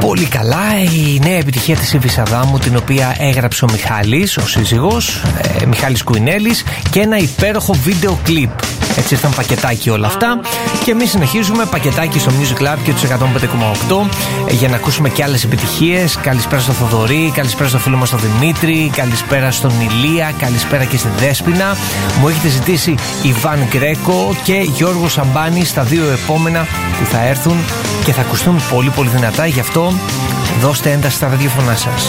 Πολύ καλά, η νέα επιτυχία της Ήβης Αδάμου, την οποία έγραψε ο Μιχάλης, ο σύζυγος, Μιχάλης Κουινέλης, και ένα υπέροχο βίντεο κλιπ. Έτσι ήρθαν πακετάκι όλα αυτά. Και εμείς συνεχίζουμε πακετάκι στο Music Lab και τους 105,8 για να ακούσουμε και άλλες επιτυχίες. Καλησπέρα στο Θοδωρή, καλησπέρα στο φίλο μας τον Δημήτρη, καλησπέρα στον Ηλία, καλησπέρα και στη Δέσποινα. Μου έχετε ζητήσει Ιβάν Γκρέκο και Γιώργο Σαμπάνη στα δύο επόμενα που θα έρθουν και θα ακουστούν πολύ πολύ δυνατά. Γι' αυτό δώστε ένταση στα ραδιοφωνά σας.